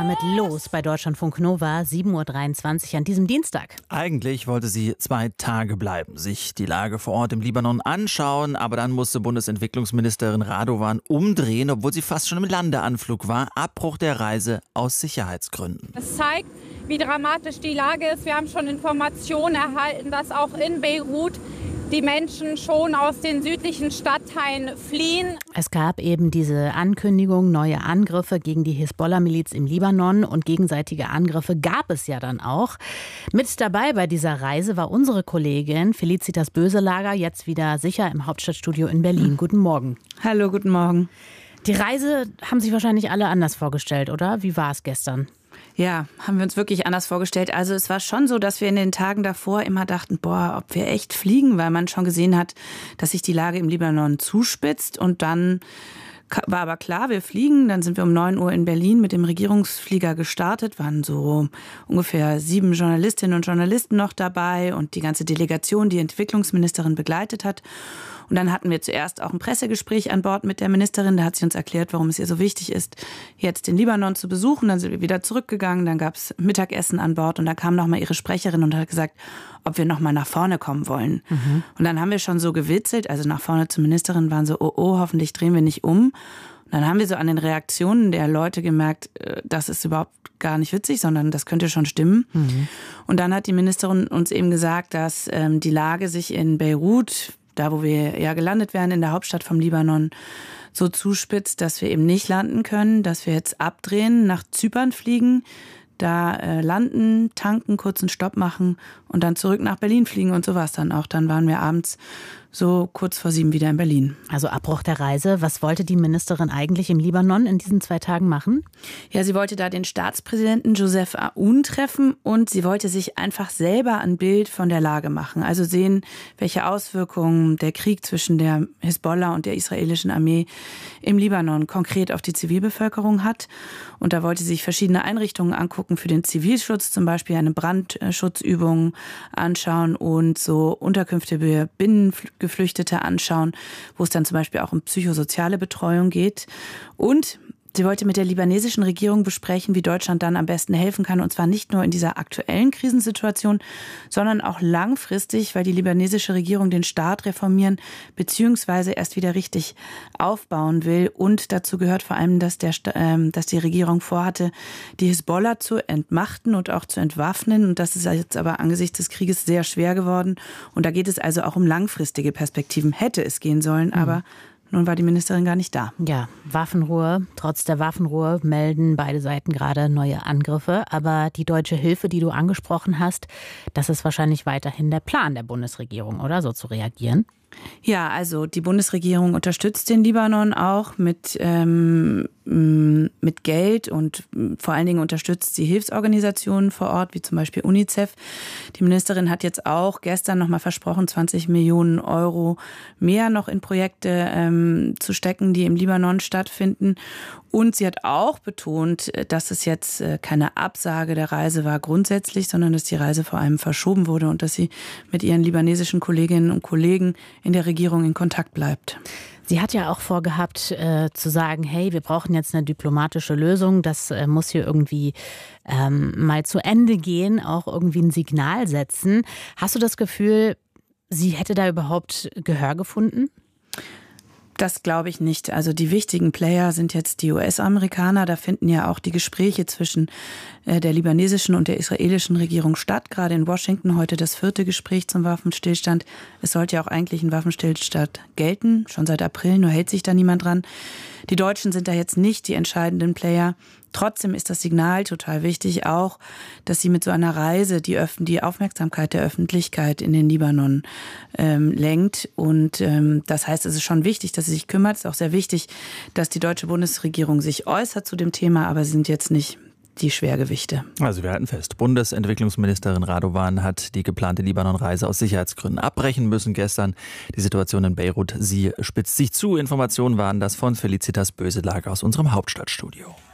damit los bei Deutschlandfunk Nova, 7.23 Uhr an diesem Dienstag. Eigentlich wollte sie 2 Tage bleiben, sich die Lage vor Ort im Libanon anschauen, aber dann musste Bundesentwicklungsministerin Radovan umdrehen, obwohl sie fast schon im Landeanflug war. Abbruch der Reise aus Sicherheitsgründen. Es zeigt, wie dramatisch die Lage ist. Wir haben schon Informationen erhalten, dass auch in Beirut die Menschen schon aus den südlichen Stadtteilen fliehen. Es gab eben diese Ankündigung, neue Angriffe gegen die Hisbollah-Miliz im Libanon und gegenseitige Angriffe gab es ja dann auch. Mit dabei bei dieser Reise war unsere Kollegin Felicitas Böselager, jetzt wieder sicher im Hauptstadtstudio in Berlin. Guten Morgen. Hallo, guten Morgen. Die Reise haben sich wahrscheinlich alle anders vorgestellt, oder? Wie war es gestern? Ja, haben wir uns wirklich anders vorgestellt. Also es war schon so, dass wir in den Tagen davor immer dachten, ob wir echt fliegen, weil man schon gesehen hat, dass sich die Lage im Libanon zuspitzt. Und dann war aber klar, wir fliegen. Dann sind wir um 9 Uhr in Berlin mit dem Regierungsflieger gestartet. Waren so ungefähr 7 Journalistinnen und Journalisten noch dabei und die ganze Delegation, die Entwicklungsministerin begleitet hat. Und dann hatten wir zuerst auch ein Pressegespräch an Bord mit der Ministerin. Da hat sie uns erklärt, warum es ihr so wichtig ist, jetzt den Libanon zu besuchen. Dann sind wir wieder zurückgegangen. Dann gab es Mittagessen an Bord. Und da kam nochmal ihre Sprecherin und hat gesagt, ob wir nochmal nach vorne kommen wollen. Mhm. Und dann haben wir schon so gewitzelt, also nach vorne zur Ministerin waren so, hoffentlich drehen wir nicht um. Und dann haben wir so an den Reaktionen der Leute gemerkt, das ist überhaupt gar nicht witzig, sondern das könnte schon stimmen. Mhm. Und dann hat die Ministerin uns eben gesagt, dass die Lage sich in Beirut, da wo wir ja gelandet wären, in der Hauptstadt vom Libanon, so zuspitzt, dass wir eben nicht landen können, dass wir jetzt abdrehen, nach Zypern fliegen, da landen, tanken, kurzen Stopp machen und dann zurück nach Berlin fliegen und so war es dann auch. Dann waren wir abends so kurz vor 7 wieder in Berlin. Also Abbruch der Reise. Was wollte die Ministerin eigentlich im Libanon in diesen 2 Tagen machen? Ja, sie wollte da den Staatspräsidenten Joseph Aoun treffen und sie wollte sich einfach selber ein Bild von der Lage machen. Also sehen, welche Auswirkungen der Krieg zwischen der Hisbollah und der israelischen Armee im Libanon konkret auf die Zivilbevölkerung hat. Und da wollte sie sich verschiedene Einrichtungen angucken für den Zivilschutz, zum Beispiel eine Brandschutzübung anschauen und so Unterkünfte für Binnengeflüchtete anschauen, wo es dann zum Beispiel auch um psychosoziale Betreuung geht. Und sie wollte mit der libanesischen Regierung besprechen, wie Deutschland dann am besten helfen kann. Und zwar nicht nur in dieser aktuellen Krisensituation, sondern auch langfristig, weil die libanesische Regierung den Staat reformieren bzw. erst wieder richtig aufbauen will. Und dazu gehört vor allem, dass die Regierung vorhatte, die Hisbollah zu entmachten und auch zu entwaffnen. Und das ist jetzt aber angesichts des Krieges sehr schwer geworden. Und da geht es also auch um langfristige Perspektiven. Hätte es gehen sollen, aber nun war die Ministerin gar nicht da. Ja, Waffenruhe. Trotz der Waffenruhe melden beide Seiten gerade neue Angriffe. Aber die deutsche Hilfe, die du angesprochen hast, das ist wahrscheinlich weiterhin der Plan der Bundesregierung, oder? So zu reagieren? Ja, also die Bundesregierung unterstützt den Libanon auch mit Geld und vor allen Dingen unterstützt sie Hilfsorganisationen vor Ort, wie zum Beispiel UNICEF. Die Ministerin hat jetzt auch gestern nochmal versprochen, 20 Millionen Euro mehr noch in Projekte zu stecken, die im Libanon stattfinden. Und sie hat auch betont, dass es jetzt keine Absage der Reise war grundsätzlich, sondern dass die Reise vor allem verschoben wurde und dass sie mit ihren libanesischen Kolleginnen und Kollegen in der Regierung in Kontakt bleibt. Sie hat ja auch vorgehabt zu sagen, hey, wir brauchen jetzt eine diplomatische Lösung, das muss hier irgendwie mal zu Ende gehen, auch irgendwie ein Signal setzen. Hast du das Gefühl, sie hätte da überhaupt Gehör gefunden? Das glaube ich nicht. Also die wichtigen Player sind jetzt die US-Amerikaner. Da finden ja auch die Gespräche zwischen der libanesischen und der israelischen Regierung statt. Gerade in Washington heute das 4. Gespräch zum Waffenstillstand. Es sollte ja auch eigentlich ein Waffenstillstand gelten, schon seit April, nur hält sich da niemand dran. Die Deutschen sind da jetzt nicht die entscheidenden Player. Trotzdem ist das Signal total wichtig, auch, dass sie mit so einer Reise die Aufmerksamkeit der Öffentlichkeit in den Libanon lenkt. Und das heißt, es ist schon wichtig, dass sie sich kümmert. Es ist auch sehr wichtig, dass die deutsche Bundesregierung sich äußert zu dem Thema, aber sie sind jetzt nicht die Schwergewichte. Also wir halten fest, Bundesentwicklungsministerin Radovan hat die geplante Libanon-Reise aus Sicherheitsgründen abbrechen müssen gestern. Die Situation in Beirut, sie spitzt sich zu. Informationen waren das von Felicitas Böselager aus unserem Hauptstadtstudio.